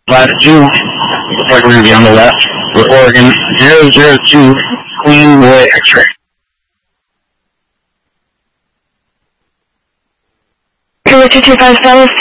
latitude. Looks like we're going to be on the left. We're Oregon 002 Queen Boy X-ray. Kilo 225 South,